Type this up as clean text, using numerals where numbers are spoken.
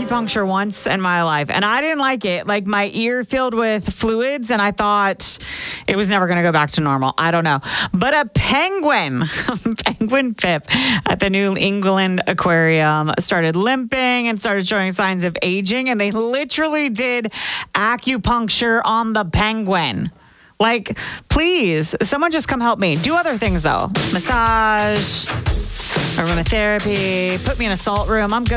acupuncture once in my life, and I didn't like it. Like, my ear filled with fluids, and I thought it was never going to go back to normal. I don't know. But a penguin, penguin Pip at the New England Aquarium started limping and started showing signs of aging, and they literally did acupuncture on the penguin. Like, please, someone just come help me. Do other things, though. Massage, aromatherapy, put me in a salt room. I'm good.